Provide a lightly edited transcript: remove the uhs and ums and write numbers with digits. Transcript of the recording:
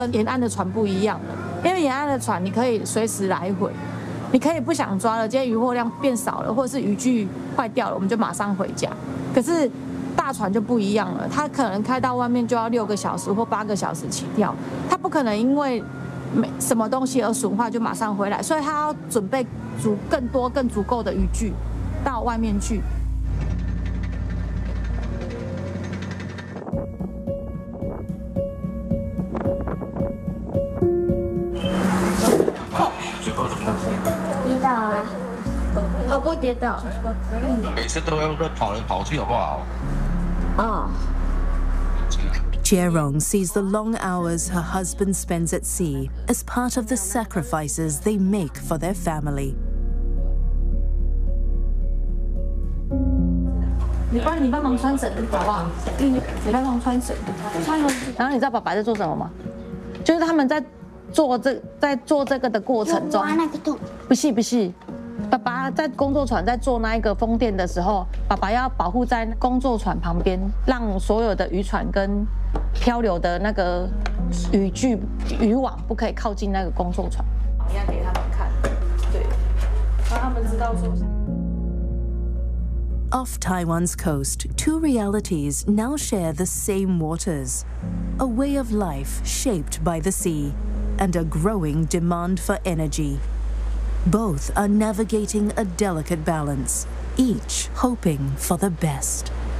跟沿岸的船不一样了，因为沿岸的船你可以随时来回，你可以不想抓了，今天渔获量变少了，或者是渔具坏掉了，我们就马上回家。可是大船就不一样了，它可能开到外面就要6个小时或8个小时起跳，它不可能因为什么东西而损坏就马上回来，所以它要准备更多更足够的渔具到外面去。 跌倒啊！ 我不跌倒。 每次都要跑来跑去，好不好？ 哦。 Jerong sees the long hours her husband spends at sea as part of the sacrifices they make for their family. 你帮忙穿绳好不好？你帮忙穿绳，然后你知道爸爸在做什么吗？就是他们在做这个的过程中， 挖那个洞。 不是，爸爸在工作船在做那一个风电的时候，爸爸要保护在工作船旁边，让所有的渔船跟漂流的那个渔网不可以靠近那个工作船。你要给他们看，对，让他们知道说。 Off Taiwan's coast, two realities now share the same waters: a way of life shaped by the sea, and a growing demand for energy. Both are navigating a delicate balance, each hoping for the best.